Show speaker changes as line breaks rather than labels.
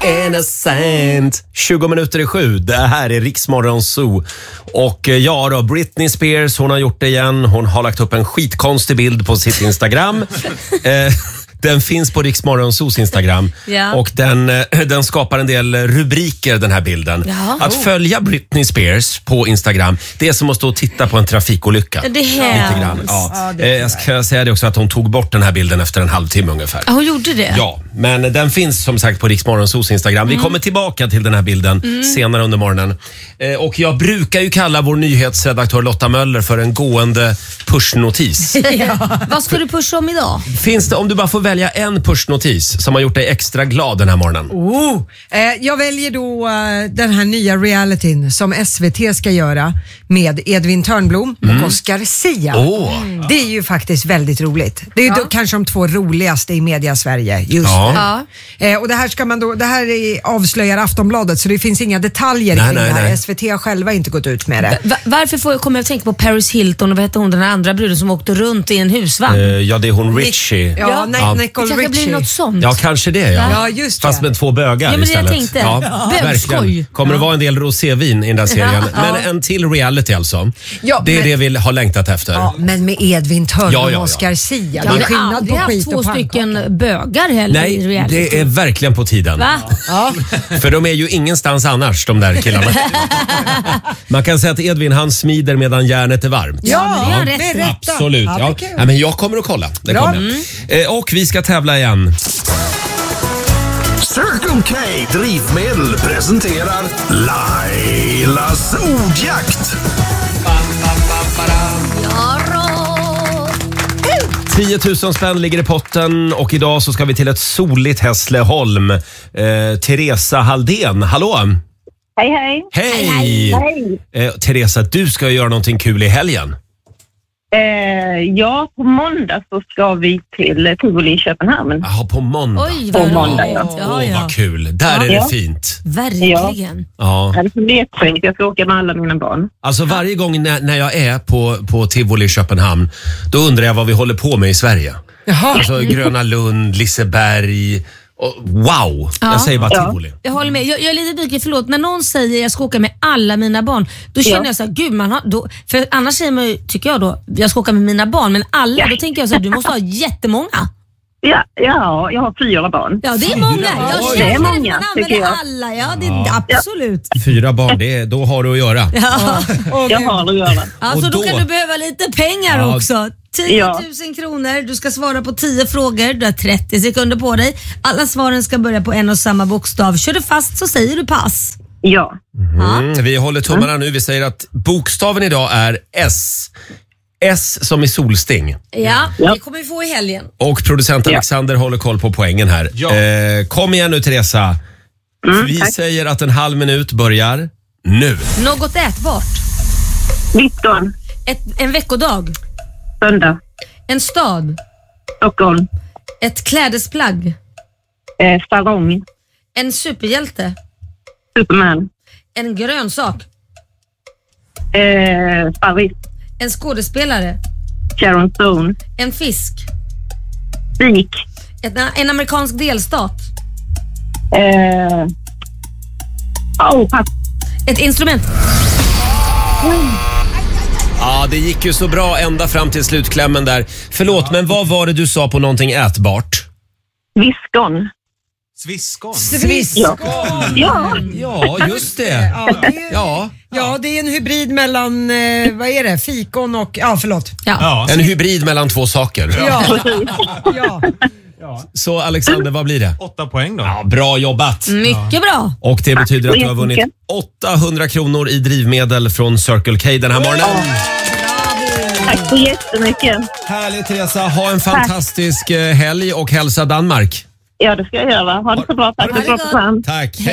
innocent. 20:07. Det här är Riksmorgon Zoo. Och ja då, Britney Spears, hon har gjort det igen. Hon har lagt upp en skitkonstig bild på sitt Instagram. Den finns på Riksmorgon Zoos Instagram.
Ja.
Och den skapar en del rubriker, den här bilden.
Ja.
Att följa Britney Spears på Instagram, det är som att stå och titta på en trafikolycka.
Det är
lite grann. Ja. Jag ska säga det också att hon tog bort den här bilden efter en halvtimme ungefär.
Ja, hon gjorde det?
Ja, men den finns som sagt på Riksmorgon Zoos Instagram. Vi kommer tillbaka till den här bilden senare under morgonen. Och jag brukar ju kalla vår nyhetsredaktör Lotta Möller för en gående pushnotis.
Vad ska du pusha om idag?
Finns det, om du bara får välja en pushnotis som har gjort dig extra glad den här morgonen?
Jag väljer då den här nya realityn som SVT ska göra med Edvin Törnblom och Oscar Sia. Det är ju faktiskt väldigt roligt. Det är då kanske de 2 roligaste i media-Sverige just nu. Och det här ska man då, det här avslöjar Aftonbladet, så det finns inga detaljer kring det här. SVT har själva inte gått ut med det.
Varför kommer jag att tänka på Paris Hilton och vad heter hon, den här andra bruden som åkte runt i en husvagn?
Ja, det är hon Richie.
Det kanske blir något sånt.
Ja, kanske det. Ja,
just det.
Fast med 2 bögar
men
istället.
Jag tänkte.
Verkligen. Kommer det vara en del rosévin i den där serien. Men en till reality alltså. Det är det vi har längtat efter.
Ja, men med Edvin Törnblom och Oscar Sia. Det är skillnad på skit och
2 stycken bögar heller i reality.
Nej, det är verkligen på tiden.
Va?
För de är ju ingenstans annars, de där killarna. Man kan säga att Edvin, han smider medan järnet är varmt.
Ja, det är rätt.
Absolut. Ja, men jag kommer att kolla. Det kommer jag. Och vi ska tävla igen.
Circle K Drivmedel presenterar Lailas ordjakt.
10 000 spänn ligger i potten och idag så ska vi till ett soligt Hässleholm. Teresa Halldén, hallå!
Hej, hej.
Hej! Teresa, du ska göra någonting kul i helgen.
Ja, på måndag så ska vi till Tivoli i Köpenhamn.
Jaha, på måndag.
Oj,
på måndag,
vad kul. Där är det fint.
Verkligen.
Ja.
Det är jättefint. Jag ska åka med alla mina barn.
Alltså varje gång när jag är på Tivoli i Köpenhamn, då undrar jag vad vi håller på med i Sverige. Alltså Gröna Lund, Liseberg. Wow, jag säger bara Tivoli.
Jag håller med. Jag är lite dyker, förlåt. När någon säger jag ska åka med alla mina barn, då känner jag så här, gud man har, då, för annars säger man ju, tycker jag då, jag ska åka med mina barn, men alla, då tänker jag så här, du måste ha jättemånga.
Ja, jag har 4 barn.
Ja, det är många.
Det är många,
tycker jag. Alla, det är absolut.
4 barn, då har du att göra.
Jag har att göra.
Alltså då kan du behöva lite pengar också. 10 000 kronor, du ska svara på 10 frågor, du har 30 sekunder på dig. Alla svaren ska börja på en och samma bokstav. Kör du fast så säger du pass.
Ja.
Vi håller tummarna nu, vi säger att bokstaven idag är S. S som i solsting.
Ja, det kommer vi få i helgen.
Och producent Alexander håller koll på poängen här. Kom igen nu Teresa. Vi säger att en halv minut börjar nu.
Något ätbart.
19.
En veckodag.
Söndag.
En stad.
Stockholm.
Ett klädesplagg.
Sarong.
En superhjälte.
Superman.
En grönsak.
Paris.
En skådespelare.
Sharon Stone.
En fisk.
Sik.
En amerikansk delstat.
Pass.
Ett instrument.
Ja, det gick ju så bra ända fram till slutklämmen där. Förlåt, men vad var det du sa på någonting ätbart?
Viskon.
Sviskon.
Ja, just det.
Ja, det är en hybrid mellan, vad är det? Fikon och, förlåt.
En hybrid mellan 2 saker. Så Alexander, vad blir det?
8 poäng då.
Ja, bra jobbat.
Mycket bra.
Och det betyder att du har vunnit 800 kronor i drivmedel från Circle K den här morgonen.
Tack så jättemycket.
Härligt Teresa, ha en fantastisk helg och hälsa Danmark.
Ja, det ska jag göra. Ha det så bra. Tack för att du kom.
Tack.